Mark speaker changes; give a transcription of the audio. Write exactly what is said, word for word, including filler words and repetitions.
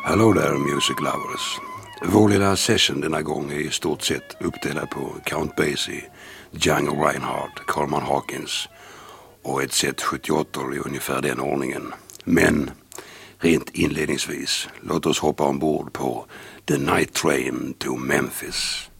Speaker 1: Hallå där music lovers. Vår lilla session denna gång är i stort sett uppdelad på Count Basie, Django Reinhardt, Coleman Hawkins och ett set sjuttioåtta i ungefär den ordningen. Men rent inledningsvis, låt oss hoppa ombord på The Night Train to Memphis.